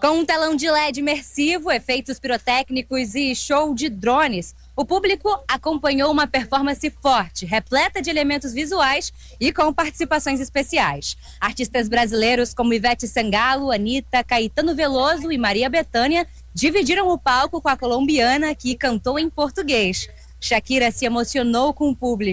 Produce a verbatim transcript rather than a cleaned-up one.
Com um telão de L E D imersivo, efeitos pirotécnicos e show de drones, o público acompanhou uma performance forte, repleta de elementos visuais e com participações especiais. Artistas brasileiros como Ivete Sangalo, Anitta, Caetano Veloso e Maria Bethânia dividiram o palco com a colombiana, que cantou em português. Shakira se emocionou com o público.